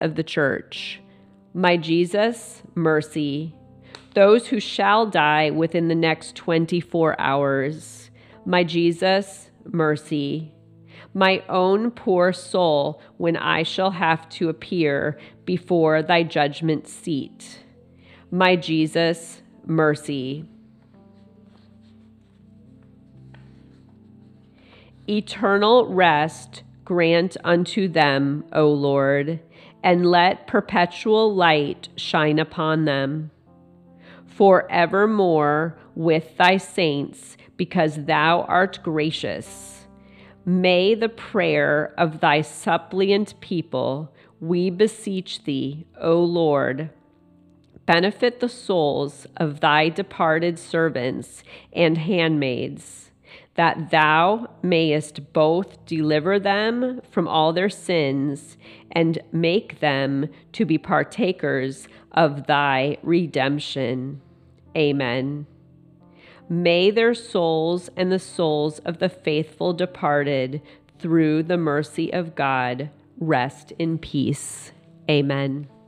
of the church. My Jesus, mercy. Those who shall die within the next 24 hours. My Jesus, mercy. My own poor soul when I shall have to appear before thy judgment seat. My Jesus, mercy. Eternal rest grant unto them, O Lord, and let perpetual light shine upon them. Forevermore with thy saints, because thou art gracious. May the prayer of thy suppliant people, we beseech thee, O Lord, benefit the souls of thy departed servants and handmaids, that thou mayest both deliver them from all their sins and make them to be partakers of thy redemption. Amen. May their souls and the souls of the faithful departed, through the mercy of God, rest in peace. Amen.